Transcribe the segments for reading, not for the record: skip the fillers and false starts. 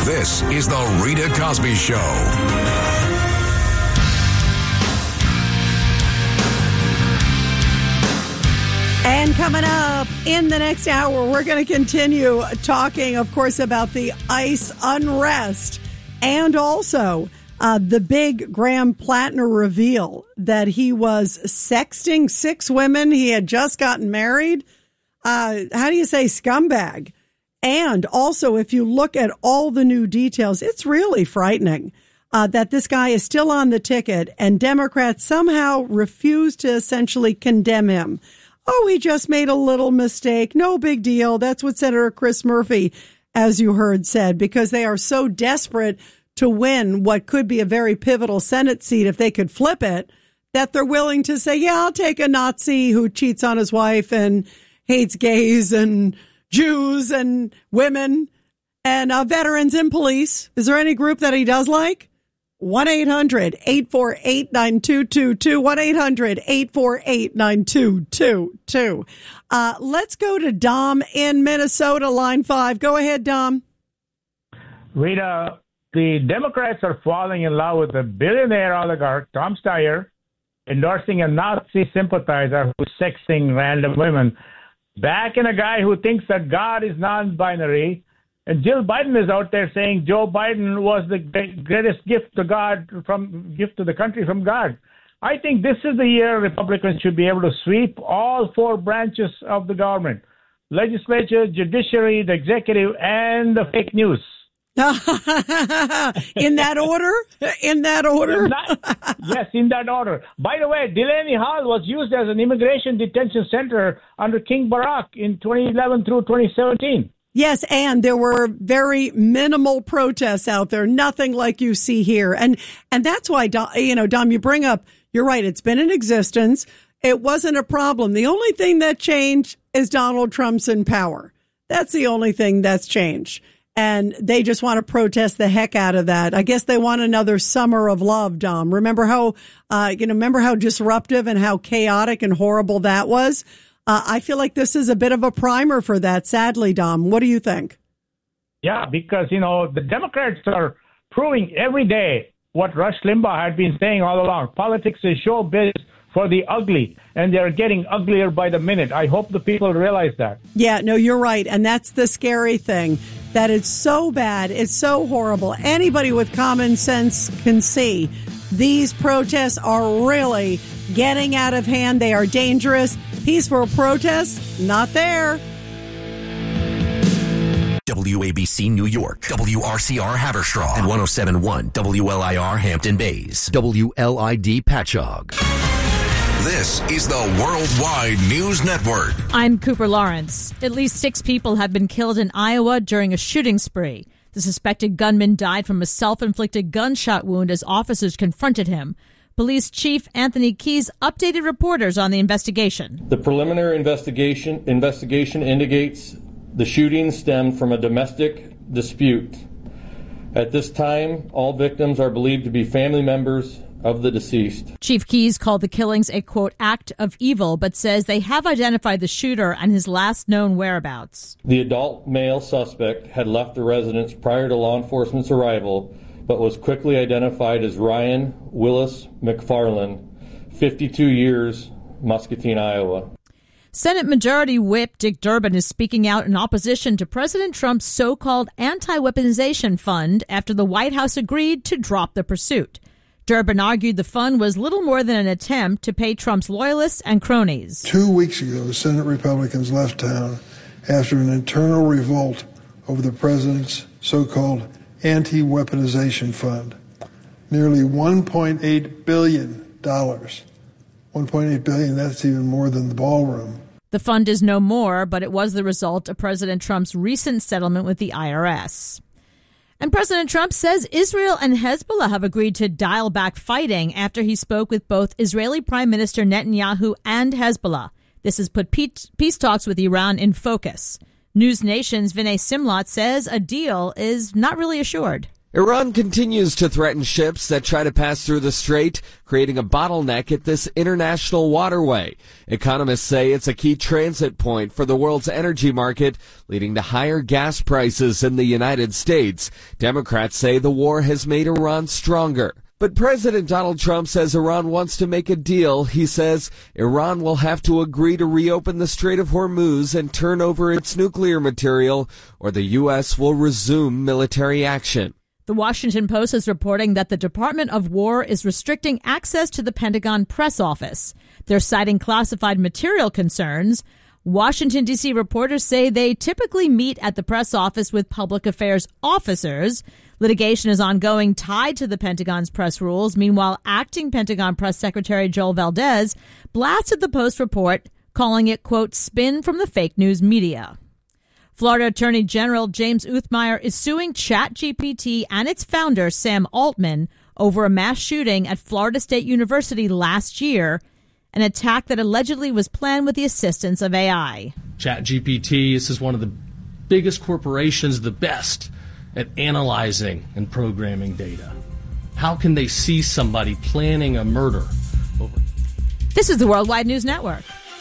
This is The Rita Cosby Show. And coming up in the next hour, we're going to continue talking, of course, about the ICE unrest and also the big Graham Plattner reveal that he was sexting 6 women. He had just gotten married. How do you say scumbag? And also, if you look at all the new details, it's really frightening that this guy is still on the ticket and Democrats somehow refuse to essentially condemn him. Oh, he just made a little mistake. No big deal. That's what Senator Chris Murphy, as you heard, said, because they are so desperate to win what could be a very pivotal Senate seat if they could flip it, that they're willing to say, yeah, I'll take a Nazi who cheats on his wife and hates gays and Jews and women and veterans and police. Is there any group that he does like? 1-800-848-9222. 1-800-848-9222. Let's go to Dom in Minnesota, line 5. Go ahead, Dom. Rita, the Democrats are falling in love with a billionaire oligarch, Tom Steyer, endorsing a Nazi sympathizer who's sexting random women, backing a guy who thinks that God is non-binary. And Jill Biden is out there saying Joe Biden was the greatest gift to the country from God. I think this is the year Republicans should be able to sweep all 4 branches of the government: legislature, judiciary, the executive, and the fake news. In that order? In that order? Yes, in that order. By the way, Delaney Hall was used as an immigration detention center under King Barack in 2011 through 2017. Yes, and there were very minimal protests out there, nothing like you see here. And that's why, Dom, you bring up, you're right, it's been in existence. It wasn't a problem. The only thing that changed is Donald Trump's in power. That's the only thing that's changed. And they just want to protest the heck out of that. I guess they want another summer of love, Dom. Remember how disruptive and how chaotic and horrible that was? I feel like this is a bit of a primer for that, sadly, Dom. What do you think? Yeah, because, the Democrats are proving every day what Rush Limbaugh had been saying all along. Politics is showbiz for the ugly, and they're getting uglier by the minute. I hope the people realize that. Yeah, no, you're right. And that's the scary thing, that it's so bad. It's so horrible. Anybody with common sense can see these protests are really getting out of hand. They are dangerous. Peaceful protests, not there. WABC New York, WRCR Haverstraw, and 107.1 WLIR Hampton Bays, WLID Patchogue. This is the Worldwide News Network. I'm Cooper Lawrence. At least 6 people have been killed in Iowa during a shooting spree. The suspected gunman died from a self-inflicted gunshot wound as officers confronted him. Police Chief Anthony Keyes updated reporters on the investigation. The preliminary investigation indicates the shooting stemmed from a domestic dispute. At this time, all victims are believed to be family members of the deceased. Chief Keyes called the killings a, quote, act of evil, but says they have identified the shooter and his last known whereabouts. The adult male suspect had left the residence prior to law enforcement's arrival, but was quickly identified as Ryan Willis McFarland, 52 years, Muscatine, Iowa. Senate Majority Whip Dick Durbin is speaking out in opposition to President Trump's so-called anti-weaponization fund after the White House agreed to drop the pursuit. Durbin argued the fund was little more than an attempt to pay Trump's loyalists and cronies. 2 weeks ago, Senate Republicans left town after an internal revolt over the president's so-called anti-weaponization fund. Nearly $1.8 billion. $1.8 billion, that's even more than the ballroom. The fund is no more, but it was the result of President Trump's recent settlement with the IRS. And President Trump says Israel and Hezbollah have agreed to dial back fighting after he spoke with both Israeli Prime Minister Netanyahu and Hezbollah. This has put peace talks with Iran in focus. News Nation's Vinay Simlot says a deal is not really assured. Iran continues to threaten ships that try to pass through the strait, creating a bottleneck at this international waterway. Economists say it's a key transit point for the world's energy market, leading to higher gas prices in the United States. Democrats say the war has made Iran stronger. But President Donald Trump says Iran wants to make a deal. He says Iran will have to agree to reopen the Strait of Hormuz and turn over its nuclear material, or the U.S. will resume military action. The Washington Post is reporting that the Department of War is restricting access to the Pentagon press office. They're citing classified material concerns. Washington, D.C. reporters say they typically meet at the press office with public affairs officers. Litigation is ongoing tied to the Pentagon's press rules. Meanwhile, acting Pentagon Press Secretary Joel Valdez blasted the Post report, calling it, quote, spin from the fake news media. Florida Attorney General James Uthmeier is suing ChatGPT and its founder, Sam Altman, over a mass shooting at Florida State University last year, an attack that allegedly was planned with the assistance of AI. ChatGPT, this is one of the biggest corporations, the best at analyzing and programming data. How can they see somebody planning a murder over? This is the Worldwide News Network.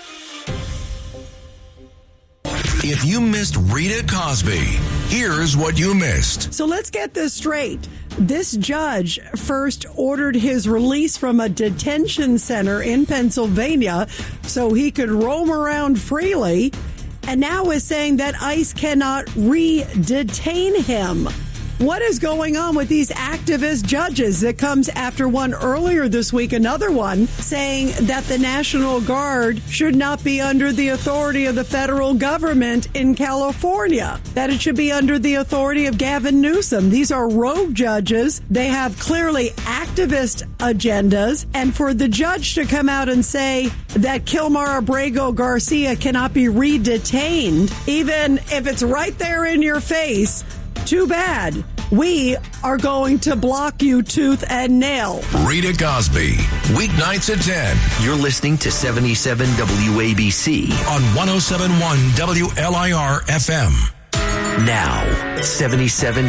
If you missed Rita Cosby, here's what you missed. So let's get this straight. This judge first ordered his release from a detention center in Pennsylvania so he could roam around freely, and now is saying that ICE cannot re-detain him. What is going on with these activist judges? It comes after one earlier this week, another one, saying that the National Guard should not be under the authority of the federal government in California, that it should be under the authority of Gavin Newsom. These are rogue judges. They have clearly activist agendas. And for the judge to come out and say that Kilmar Abrego Garcia cannot be re-detained, even if it's right there in your face, too bad. We are going to block you tooth and nail. Rita Cosby, weeknights at 10. You're listening to 77 WABC on 107.1 WLIR FM. Now, 77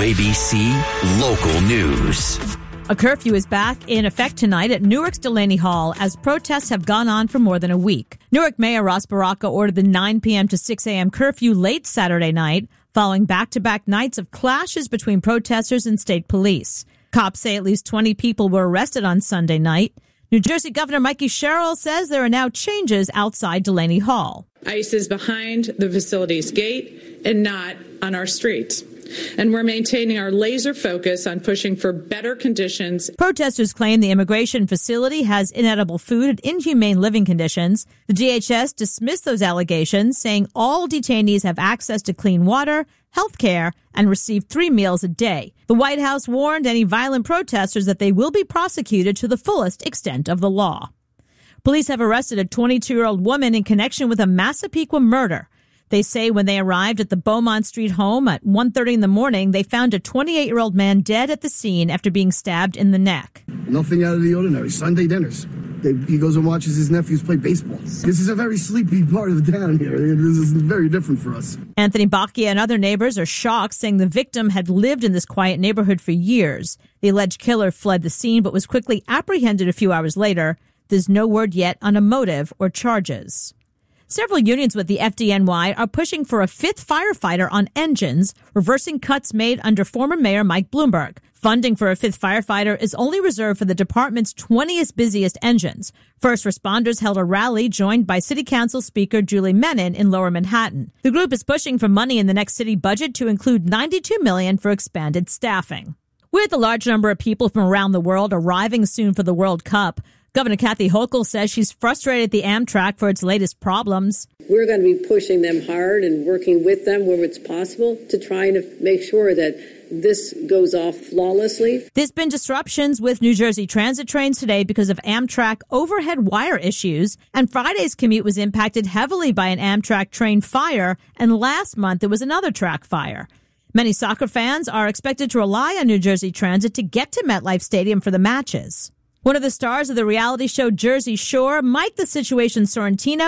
WABC Local News. A curfew is back in effect tonight at Newark's Delaney Hall as protests have gone on for more than a week. Newark Mayor Ross Baraka ordered the 9 p.m. to 6 a.m. curfew late Saturday night, following back-to-back nights of clashes between protesters and state police. Cops say at least 20 people were arrested on Sunday night. New Jersey Governor Mikey Sherrill says there are now changes outside Delaney Hall. ICE is behind the facility's gate and not on our streets. And we're maintaining our laser focus on pushing for better conditions. Protesters claim the immigration facility has inedible food and inhumane living conditions. The DHS dismissed those allegations, saying all detainees have access to clean water, health care, and receive 3 meals a day. The White House warned any violent protesters that they will be prosecuted to the fullest extent of the law. Police have arrested a 22-year-old woman in connection with a Massapequa murder. They say when they arrived at the Beaumont Street home at 1:30 in the morning, they found a 28-year-old man dead at the scene after being stabbed in the neck. Nothing out of the ordinary. Sunday dinners. He goes and watches his nephews play baseball. This is a very sleepy part of the town here. This is very different for us. Anthony Bacchia and other neighbors are shocked, saying the victim had lived in this quiet neighborhood for years. The alleged killer fled the scene but was quickly apprehended a few hours later. There's no word yet on a motive or charges. Several unions with the FDNY are pushing for a 5th firefighter on engines, reversing cuts made under former Mayor Mike Bloomberg. Funding for a 5th firefighter is only reserved for the department's 20th busiest engines. First responders held a rally joined by City Council Speaker Julie Menin in Lower Manhattan. The group is pushing for money in the next city budget to include $92 million for expanded staffing. With a large number of people from around the world arriving soon for the World Cup, Governor Kathy Hochul says she's frustrated at the Amtrak for its latest problems. We're going to be pushing them hard and working with them where it's possible to try to make sure that this goes off flawlessly. There's been disruptions with New Jersey Transit trains today because of Amtrak overhead wire issues, and Friday's commute was impacted heavily by an Amtrak train fire, and last month there was another track fire. Many soccer fans are expected to rely on New Jersey Transit to get to MetLife Stadium for the matches. One of the stars of the reality show Jersey Shore, Mike the Situation Sorrentino,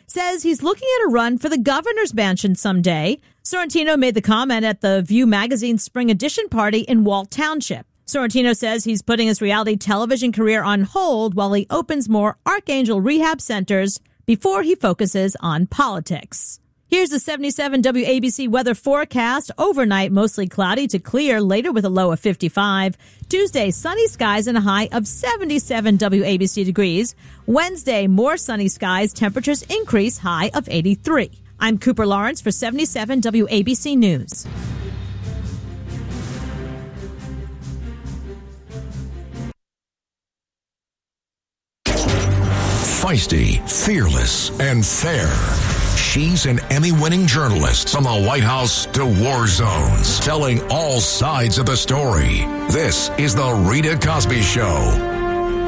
says he's looking at a run for the governor's mansion someday. Sorrentino made the comment at the View magazine's spring edition party in Walt Township. Sorrentino says he's putting his reality television career on hold while he opens more Archangel rehab centers before he focuses on politics. Here's the 77 WABC weather forecast. Overnight, mostly cloudy to clear, later with a low of 55. Tuesday, sunny skies and a high of 77 WABC degrees. Wednesday, more sunny skies, temperatures increase, high of 83. I'm Cooper Lawrence for 77 WABC News. Feisty, fearless, and fair. She's an Emmy-winning journalist from the White House to war zones, telling all sides of the story. This is The Rita Cosby Show.